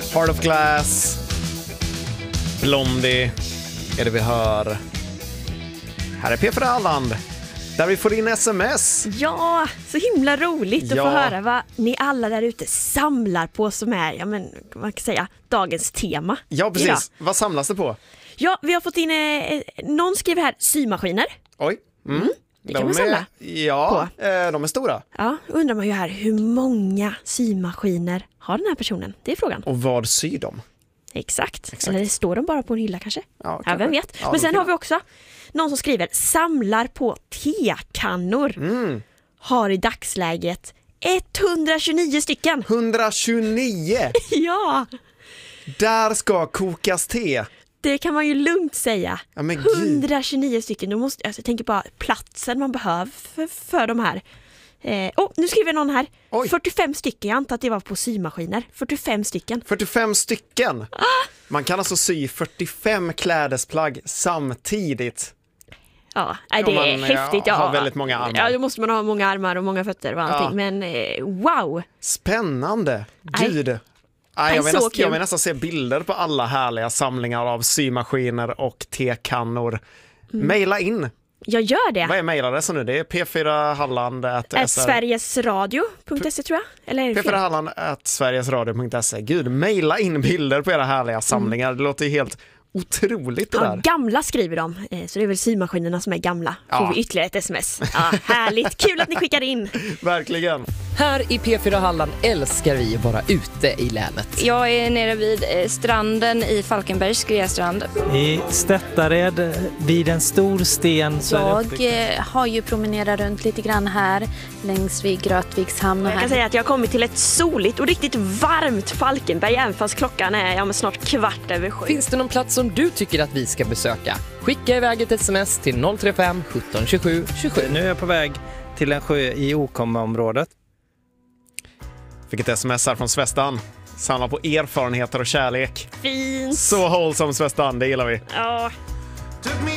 Heart of Glass, Blondie är det vi hör. Här är P4 Halland, där vi får in sms. Ja, så himla roligt att få höra vad ni alla där ute samlar på som är, ja men man kan säga, dagens tema. Ja, precis. Idag. Vad samlas det på? Ja, vi har fått in, någon skriver här, symaskiner. Oj. Det kan man samla de är stora. Ja, undrar man ju här, hur många symaskiner har den här personen? Det är frågan. Och vad syr de? Exakt. Eller står de bara på en hylla kanske? Ja, vem vet. Ja, men sen har vi också någon som skriver, samlar på tekannor. Har i dagsläget 129 stycken. 129? Ja. Där ska kokas te. Det kan man ju lugnt säga. Ja, men 129 stycken. Jag tänker bara platsen man behöver för de här. Nu skriver någon här. Oj. 45 stycken. Jag antar att det var på symaskiner. 45 stycken. 45 stycken? Man kan alltså sy 45 klädesplagg samtidigt. Ja, det är häftigt. Ja, har väldigt många armar. Ja, då måste man ha många armar och många fötter och allting. Ja. Men wow! Spännande! Gud! Jag vill nästan se bilder på alla härliga samlingar av symaskiner och tekannor. Maila in! Jag gör det. Vad är mailadressen nu? Det är p4halland@sverigesradio.se tror jag. Eller p4halland@sverigesradio.se. Gud, maila in bilder på era härliga samlingar. Det låter helt otroligt det där. Gamla skriver de, så det är väl symaskinerna som är gamla. Får vi ytterligare ett sms. Ja, härligt, kul att ni skickar in. Verkligen. Här i P4 Halland älskar vi att vara ute i länet. Jag är nere vid stranden i Falkenbergs Skrestrand. I Stöttared vid en stor sten. Jag har ju promenerat runt lite grann här längs vid Grötviks hamn. Och jag kan säga att jag har kommit till ett soligt och riktigt varmt Falkenberg, även fast klockan är snart 7:15. Finns det någon plats som du tycker att vi ska besöka? Skicka iväg ett sms till 035 17 27 27. Nu är jag på väg till en sjö i Okomma-området. Fick ett sms här från Svestan. Samla på erfarenheter och kärlek. Fint. Så wholesome Svestan, det gillar vi. Ja. Took me